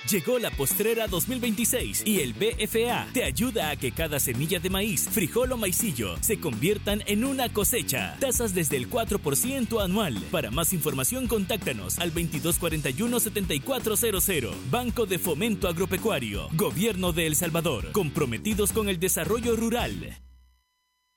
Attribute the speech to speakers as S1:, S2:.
S1: Llegó la postrera 2026 y el BFA te ayuda a que cada semilla de maíz, frijol o maicillo se conviertan en una cosecha. Tasas desde el 4% anual. Para más información, contáctanos al 2241-7400. Banco de Fomento Agropecuario. Gobierno de El Salvador. Comprometidos con el desarrollo rural.